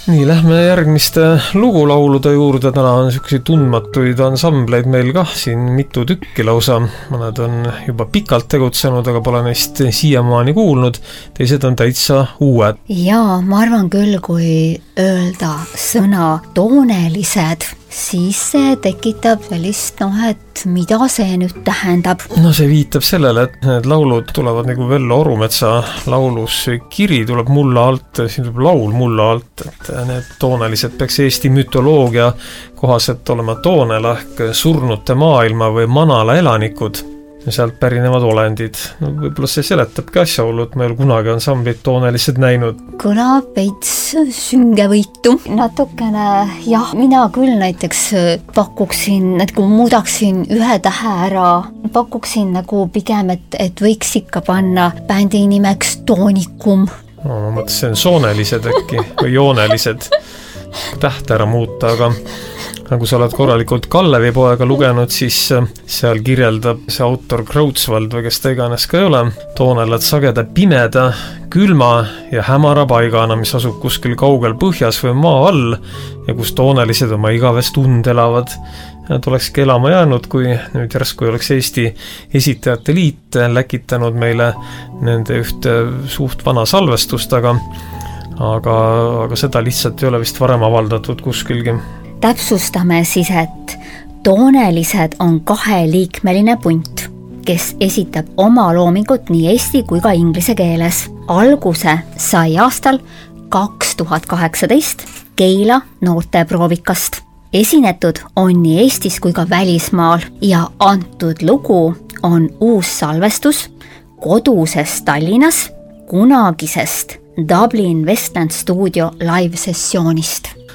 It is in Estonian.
Nii, lähme järgmiste lugulaulude juurde. Täna on selliseid tundmatuid ansambleid meil kah siin mitu tükki lausa. Mõned on juba pikalt tegutsenud, aga pole neist siiamaani kuulnud. Teised on täitsa uued. Jaa, ma arvan küll, kui öelda sõna toonelised, siis see tekitab sellist, et mida see nüüd tähendab? No see viitab sellele, et need laulud tulevad nagu Vello Orumetsa laulus Kiri tuleb mulla alt, siin tuleb laul mulla alt, et need toonelised peaks Eesti mütoloogia kohaselt olema toonela ehk surnute maailma või manala elanikud ja sealt pärinevad olendid. No, võib-olla see seletabki asjaolu, et ma ei ole kunagi ansamblit toonelised näinud. Kõlab veits süngevõitu. Natukene, jah, mina küll näiteks pakuksin, et kui muudaksin ühe tähe ära, pakuksin nagu pigem, et võiks ikka panna bändi nimeks Toonikum. No, ma mõtlesin soonelised äkki või joonelised tähte ära muuta, aga nagu sa oled korralikult Kallevipoega lugenud, siis seal kirjeldab see autor Kreutzwald või kes ta iganes ka ei ole, toonelad sageda pimeda, külma ja hämara paigana, mis asub kuskil kaugel põhjas või maa all ja kus toonelised oma igavest tund elavad. Nad olekski elama jäänud, kui nüüd järsku oleks Eesti Esitajate Liit läkitanud meile nende ühte suht vana salvestust, aga seda lihtsalt ei ole vist varem avaldatud kuskilgi. Täpsustame siis, et toonelised on 2-liikmeline punt, kes esitab oma loomingut nii eesti kui ka inglise keeles. Alguse sai aastal 2018 Keila noorteproovikast. Esinetud on nii Eestis kui ka välismaal ja antud lugu on uus salvestus kodusest Tallinnas kunagisest Dublin Westland Studio live-sessioonist.